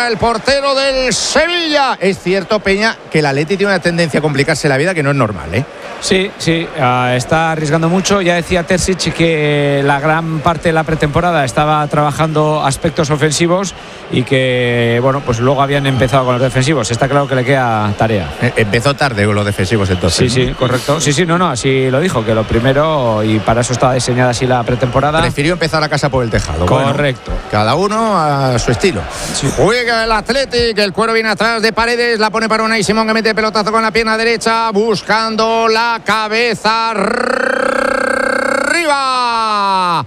para el portero del Sevilla. Es cierto, Peña, que el Atleti tiene una tendencia a complicarse la vida que no es normal, ¿eh? Sí, está arriesgando mucho. Ya decía Terzic que la gran parte de la pretemporada estaba trabajando aspectos ofensivos y que, bueno, pues luego habían empezado con los defensivos. Está claro que le queda tarea. Empezó tarde con los defensivos entonces. Sí, correcto. Sí, no, así lo dijo, que lo primero, y para eso estaba diseñada así la pretemporada. Prefirió empezar la casa por el tejado. Correcto. Bueno, cada uno a su estilo. Sí. Juega el Athletic, el cuero viene atrás de Paredes, la pone para Unai Simón, que mete pelotazo con la pierna derecha, buscando la cabeza arriba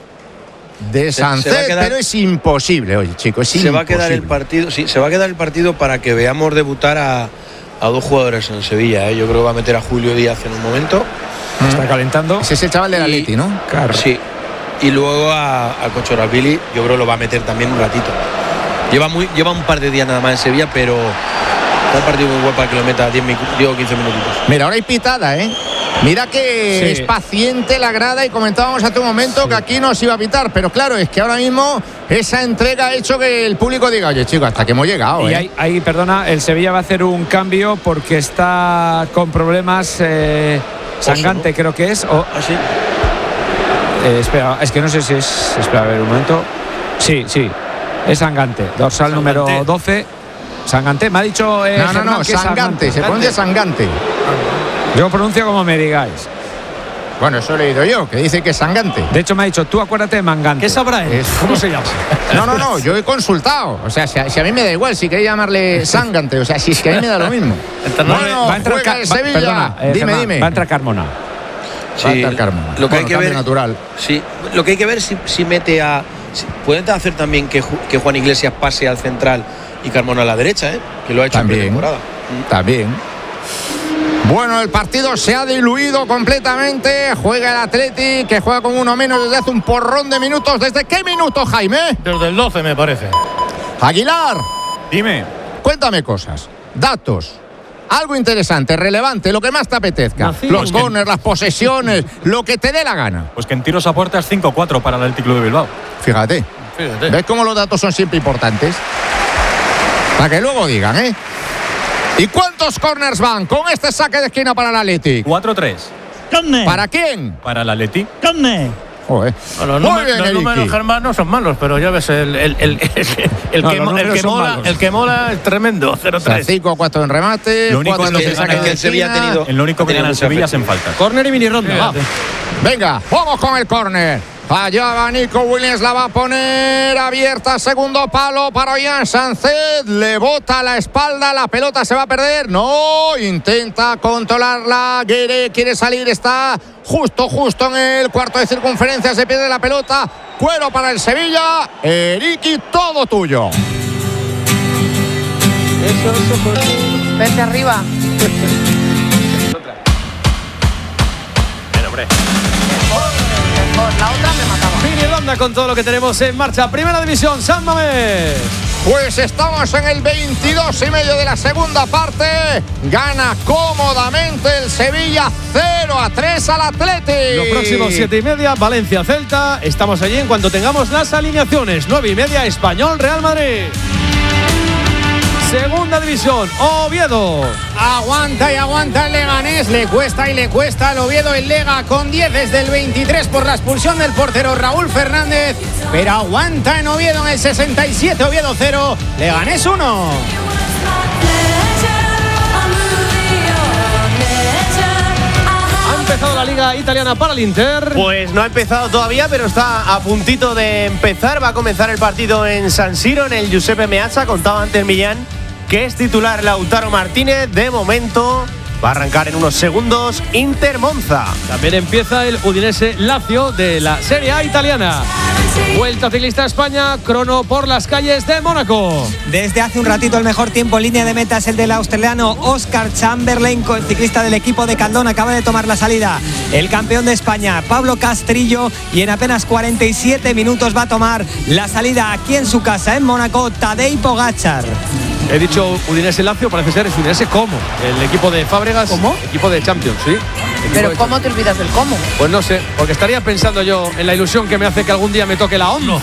de Sánchez, pero es imposible, oye, chicos, se va a quedar el partido. Sí, se va a quedar el partido para que veamos debutar a dos jugadores en Sevilla, ¿eh? Yo creo que va a meter a Julio Díaz en un momento. Está calentando. Ese es el chaval del Atleti, ¿no? Claro. Sí. Y luego a Kochoravili, yo creo que lo va a meter también un ratito. Lleva un par de días nada más en Sevilla, pero está el partido muy bueno para que lo meta 10 o 15 minutitos. Mira, ahora hay pitada, ¿eh? Mira que es paciente la grada, y comentábamos hace un momento que aquí no se iba a pitar, pero claro, es que ahora mismo esa entrega ha hecho que el público diga, oye, chicos, hasta que hemos llegado. Y ahí, perdona, el Sevilla va a hacer un cambio porque está con problemas Sangante, creo que es. ¿Sí? Espera, es que no sé si es. Espera, a ver un momento. Sí, es Sangante, dorsal número 12. Sangante, me ha dicho. No, Sangante, se pronuncia Sangante. Yo pronuncio como me digáis. Bueno, eso he leído yo, que dice que es Sangante. De hecho, me ha dicho, tú acuérdate de Mangante. ¿Qué sabrá él? ¿Cómo se llama? No, yo he consultado. O sea, si a mí me da igual, si queréis llamarle Sangante, o sea, si es que a mí me da lo mismo. Bueno, va a entrar Sevilla. Perdona, dime. Va a entrar Carmona. Sí, va a entrar Carmona. Lo que hay que ver, natural. Sí, lo que hay que ver si mete a. Pueden hacer también que Juan Iglesias pase al central y Carmona a la derecha, que lo ha hecho también, en pretemporada. También. Bueno, el partido se ha diluido completamente. Juega el Athletic, que juega con uno menos desde hace un porrón de minutos. ¿Desde qué minuto, Jaime? Desde el 12, me parece. Aguilar, dime. Cuéntame cosas, datos, algo interesante, relevante, lo que más te apetezca. Los corners, las posesiones, lo que te dé la gana. Pues que en tiros a puerta es 5-4 para el Athletic Club de Bilbao. Fíjate. ¿Ves cómo los datos son siempre importantes? Para que luego digan, ¿eh? ¿Y cuántos corners van con este saque de esquina para el Athletic? 4-3. ¿Para quién? Para el Athletic. Joder. Los números, Germán, no son malos, pero ya ves, el que mola es tremendo. 0-3. 5-4 en remate. Lo único que el Sevilla ha tenido. El único que gana el Sevilla es en falta. Córner y mini ronda. Venga, vamos con el córner. Allá va Nico Williams, la va a poner abierta, segundo palo para Ollán Sánchez, le bota la espalda, la pelota se va a perder, no, intenta controlarla, Guerre quiere salir, está justo en el cuarto de circunferencia, se pierde la pelota, cuero para el Sevilla, Eriki, todo tuyo. Eso, vete arriba. La otra me mataba. Mini ronda con todo lo que tenemos en marcha. Primera división, San Mamés. Pues estamos en el 22,5 de la segunda parte. Gana cómodamente el Sevilla 0-3 al Athletic. Los próximos 7:30, Valencia Celta. Estamos allí en cuanto tengamos las alineaciones. 9:30, Español Real Madrid. Segunda división, Oviedo. Aguanta y aguanta el Leganés, le cuesta al Oviedo. El Lega con 10 desde el 23 por la expulsión del portero Raúl Fernández, pero aguanta en Oviedo en el 67, Oviedo 0, Leganés 1. Ha empezado la liga italiana para el Inter. Pues no ha empezado todavía, pero está a puntito de empezar. Va a comenzar el partido en San Siro, en el Giuseppe Meazza. Contaba antes Millán que es titular Lautaro Martínez. De momento va a arrancar en unos segundos Inter Monza. También empieza el Udinese Lazio de la Serie A italiana. Vuelta ciclista a España, crono por las calles de Mónaco. Desde hace un ratito el mejor tiempo en línea de meta es el del australiano Oscar Chamberlain, ciclista del equipo de Candón, acaba de tomar la salida el campeón de España Pablo Castrillo, y en apenas 47 minutos va a tomar la salida aquí en su casa en Mónaco Tadej Pogačar. He dicho Udinese Lazio, parece ser es Udinese Como, el equipo de Fábregas. ¿Cómo? Equipo de Champions, sí. Pero ¿cómo te olvidas del cómo? Pues no sé, porque estaría pensando yo en la ilusión que me hace que algún día me toque la ONU.